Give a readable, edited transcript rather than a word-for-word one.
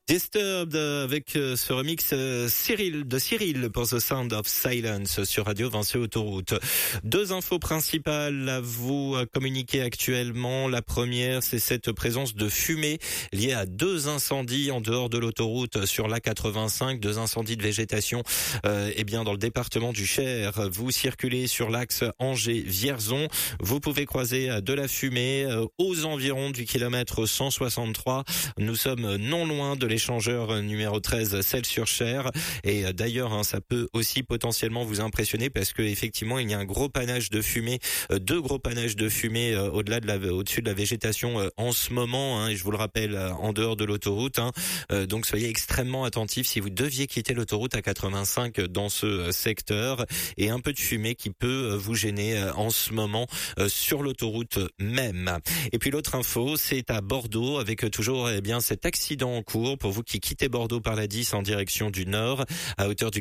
Disturbed avec ce remix Cyril pour The Sound of Silence sur Radio Vinci Autoroute. Deux infos principales à vous communiquer actuellement. La première, c'est cette présence de fumée liée à deux incendies en dehors de l'autoroute sur l'A85, deux incendies de végétation dans le département du Cher. Vous circulez sur l'axe Angers-Vierzon, vous pouvez croiser de la fumée aux environs du kilomètre 163. Nous sommes non loin de l'échangeur numéro 13 Celles-sur-Cher, et d'ailleurs ça peut aussi potentiellement vous impressionner parce que effectivement il y a un gros panache de fumée, deux gros panaches de fumée au-dessus de la végétation en ce moment, et je vous le rappelle, en dehors de l'autoroute, donc soyez extrêmement attentifs si vous deviez quitter l'autoroute à 85 dans ce secteur, et un peu de fumée qui peut vous gêner en ce moment sur l'autoroute même. Et puis l'autre info, c'est à Bordeaux avec toujours cet accident en cours pour vous qui quittez Bordeaux par la 10 en direction du nord à hauteur du